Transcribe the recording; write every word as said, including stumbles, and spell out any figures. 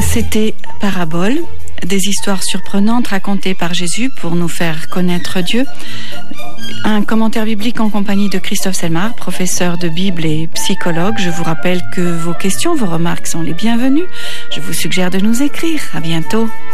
C'était Parabole, des histoires surprenantes racontées par Jésus pour nous faire connaître Dieu. Un commentaire biblique en compagnie de Christophe Selmar, professeur de Bible et psychologue. Je vous rappelle que vos questions, vos remarques sont les bienvenues. Je vous suggère de nous écrire. À bientôt.